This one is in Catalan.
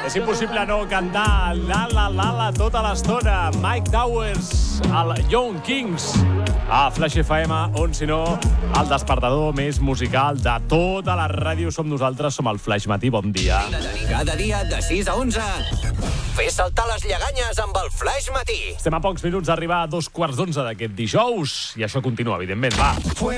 És impossible no cantar la tota l'estona. Mike Towers, el Young Kings, a Flash FM, on si no, el despertador més musical de tota la ràdio som nosaltres, som el Flash Matí. Bon dia. Cada dia de 6 a 11. Fes saltar les lleganyes amb el Flash Matí. Estem a pocs minuts d'arribar a 2:15 d'aquest dijous i això continua, evidentment. Va.